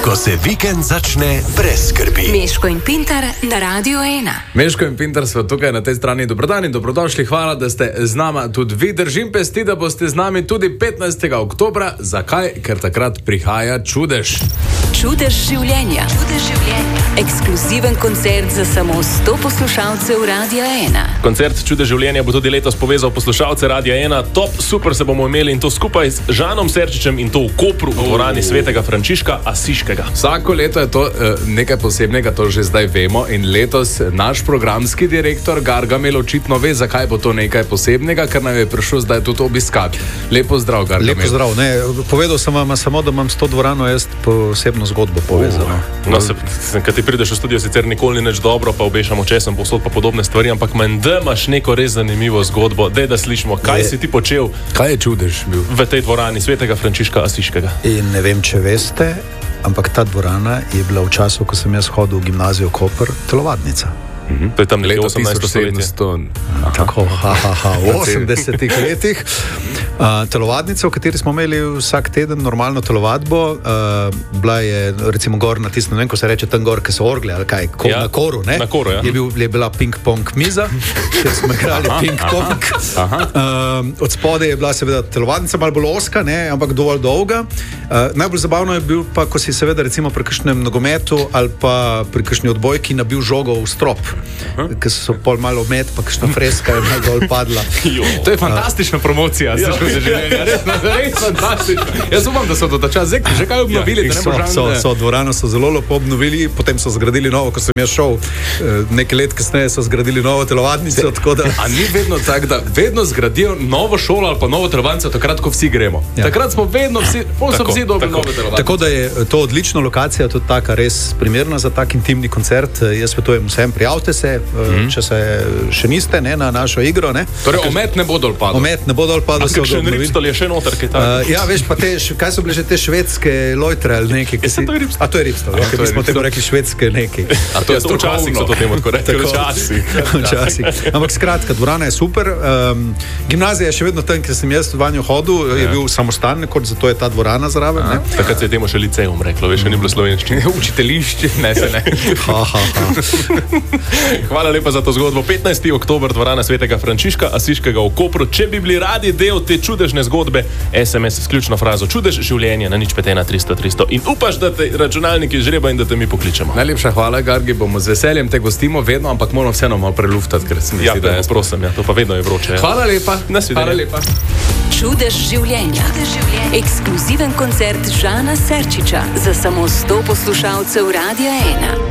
ko se vikend začne brez skrbi. Meško in Pintar na Radio 1. Meško in Pintar smo tukaj na tej strani. Dobrodan in dobrodošli. Hvala, da ste z nama tudi vi. Držim pesti, da boste z nami tudi 15. oktobra. Zakaj? Ker takrat prihaja čudež. Čudež življenja. Ekskluziven koncert za samo 100 poslušalcev Radia 1. Koncert Čudež življenja bo tudi letos povezal poslušalce Radia 1. Top, super se bomo imeli in to skupaj z Žanom Serčičem in to v Kopru v dvorani Svetega Frančiška Asiškega. Vsako leto je to nekaj posebnega, to že zdaj vemo, in letos naš programski direktor Gargamel očitno ve, zakaj bo to nekaj posebnega, ker nam je prišel zdaj tudi obiskat. Lepo zdrav, Gargamel. Lepo zdrav. Povedal sem vam samo, da imam s to dvorano jaz posebno zgodbo povezano. Kad ti prideš v studio, sicer nikoli ni nič dobro, pa obešamo česen posod pa podobne stvari, ampak menda imaš neko res zanimivo zgodbo. Dej, da slišimo, kaj si ti počel. Kaj je čudež bil? V tej dvorani Svetega Frančiška Asiškega. In ne vem, če veste, ampak ta dvorana je bila v času, ko sem jaz hodil v gimnazijo Koper, telovadnica. To je tam leto 18. stoletje. Tako, v 80-ih letih. Telovadnica, v kateri smo imeli vsak teden normalno telovadbo, bila je recimo gor na tistem, ne vem, ko se reče tam gor, ki so orgle, ali kaj, na koru, ne? Na koru, ja. Je bila ping-pong miza, kjer smo igrali ping-pong. Od spodaj je bila seveda telovadnica, malo bolj oska, ne, ampak dovolj dolga. Najbolj zabavno je bil pa, ko si seveda recimo pri kakšnem nogometu ali pa pri kakšni odbojki nabil žogo v strop. Ker so pol malo met, pa kakšna freska je malo dol padla. To je fantastična promocija, res fantastična. Jaz upam, da so do ta čas že kaj obnovili. Dvorano so zelo lepo obnovili, potem so zgradili novo, ko sem jaz šel nekaj let kasneje, so zgradili novo telovadnico. A ni vedno tako, da vedno zgradijo novo šolo ali pa novo telovadnico, takrat, ko vsi gremo. Takrat smo vedno vsi dobili nove telovadnice. Tako da je to odlična lokacija, tudi taka res primerna za tak intimni koncert. Jaz svetujem vsem, prijavite se, če se še niste, ne, na našo igro. Ne. Torej, omet ne bo dol padel. Omet ne bo dol padel. A kakšen Ripstol je še noter, kaj tako? Ja, veš, pa kaj so bile že te švedske lojtre ali nekaj? A to je Ripstol, ja, mi smo temu rekli švedske nekaj. A to je včasih so to temu tako rekli. Včasih. Ampak skratka, dvorana je super. Gimnazija je še vedno tam, ker sem jaz vanjo hodil, je bil samostan, zato je ta dvorana zraven. Takrat se je temu še liceum reklo, veš, ni bilo slovenščine. Učiteljišče, ne. Hvala lepa za to zgodbo. 15. oktober, dvorana Svetega Frančiška Asiškega v Kopru. Če bi bili radi del te čudežne zgodbe, SMS s ključno frazo Čudež življenja na 051 300 in upaš, da te računalniki žreba in da te mi pokličemo. Najlepša hvala, Gargi, bomo z veseljem te gostimo vedno, ampak moramo vseeno malo preluftati, ker se mi zdi, da je prosim, to pa vedno je vroče. Hvala lepa. Hvala lepa. Čudež življenja. Ekskluziven koncert Žana Serčiča za samo 100 poslušalcev Radia 1.